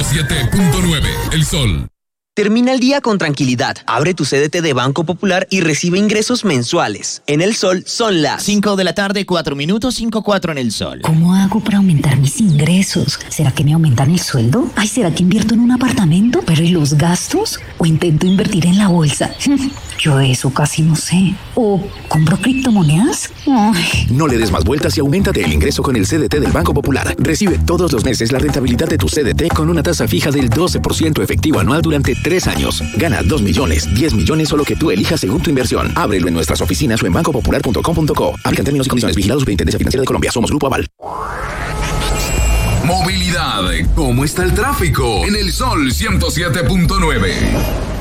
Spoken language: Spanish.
107.9, El Sol. Termina el día con tranquilidad. Abre tu CDT de Banco Popular y recibe ingresos mensuales. En El Sol son las 5 de la tarde, 4 minutos, 5:04 en El Sol. ¿Cómo hago para aumentar mis ingresos? ¿Será que me aumentan el sueldo? Ay, ¿será que invierto en un apartamento? ¿Pero y los gastos? ¿O intento invertir en la bolsa? Yo de eso casi no sé. ¿O compro criptomonedas? Ay. No le des más vueltas y auméntate el ingreso con el CDT del Banco Popular. Recibe todos los meses la rentabilidad de tu CDT con una tasa fija del 12% efectivo anual durante 3 años. Gana 2 millones, 10 millones o lo que tú elijas según tu inversión. Ábrelo en nuestras oficinas o en bancopopular.com.co. Aplican términos y condiciones. Vigilados Superintendencia Financiera de Colombia. Somos Grupo Aval. Movilidad. ¿Cómo está el tráfico? En El Sol 107.9.